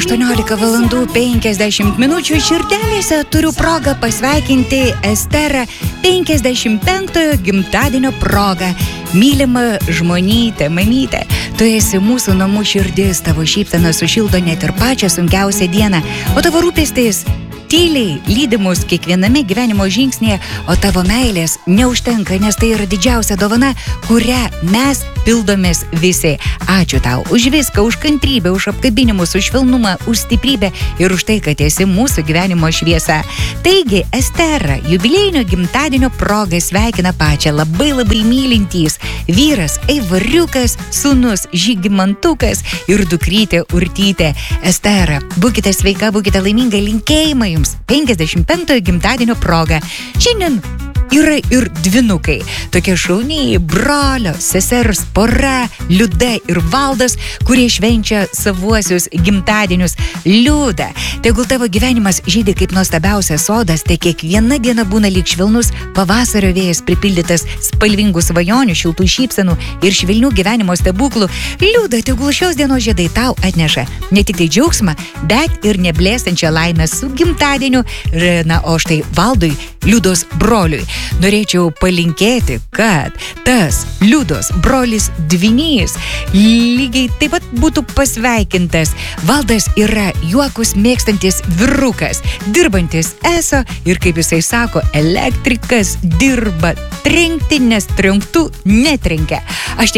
18 valandų 50 minučių širdelėse turiu progą pasveikinti Esterą 55-ojo gimtadienio progą. Mylima žmonytė, mamytė, tu esi mūsų namų širdis, tavo šypsena sušildo net ir pačią sunkiausią dieną, o tavo rūpestis tyliai lydi mus kiekviename gyvenimo žingsnėje, o tavo meilės neužtenka, nes tai yra didžiausia dovana, kurią mes pildomės visi. Ačiū tau už viską, už kantrybę, už apkabinimus, už švelnumą, už stiprybę ir už tai, kad esi mūsų gyvenimo šviesa. Taigi, Estera, jubiliejinio gimtadienio proga sveikina pačią labai mylintys vyras Eivariukas, sūnus Žygimantukas ir dukrytė Urtytė. Estera, būkite sveika, būkite laiminga, linkėjimai jums 55-ojo gimtadienio proga. Šiandien yra ir dvinukai, tokie šauniai brolio, sesers pora, Liuda ir Valdas, kurie švenčia savuosius gimtadienius. Liuda, tegul tavo gyvenimas žydi kaip nuostabiausias sodas, tai kiekviena diena būna lyg švelnus pavasario vėjas pripildytas spalvingų svajonių, šiltų šypsenų ir švelnių gyvenimo stebuklų. Liuda, tegul šios dienos žiedai tau atneša ne tik tai džiaugsmą, bet ir neblėstančią laimę su gimtadieniu. Na, o štai Valdui, Liudos broliui, norėčiau palinkėti, kad tas Liudos brolis dvynys lygiai taip pat būtų pasveikintas. Valdas yra juokus mėgstantis vyrukas, dirbantis eso ir, kaip jisai sako, elektrikas, dirba trenkti, nes trenktų netrenkia. Aš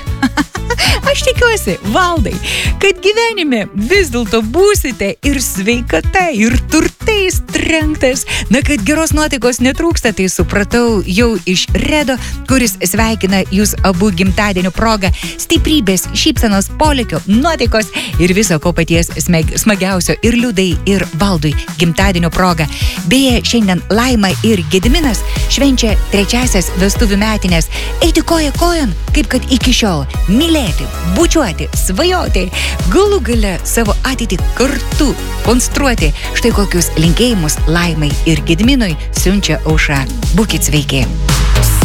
tikiuosi, Valdai, kad gyvenime vis dėlto būsite ir sveikata, ir turtais trenktas. Na, kad geros nuotaikos netrūksta, tai supratau jau iš Redo, kuris sveikina jūs abu gimtadienio proga. Stiprybės, šypsenos, polėkio, nuotaikos ir viso ko paties smagiausio ir Liudai, ir Valdui gimtadienio proga. Beje, šiandien Laima ir Gediminas švenčia 3-asias vestuvių metinės. Eiti koja kojon, kaip kad iki šiol. Mylėti, bučiuoti, svajoti, galų gale savo ateitį kartu konstruoti. Štai kokius linkėjimus Laimai ir Gediminui siunčia Aušra. Būkit sveiki.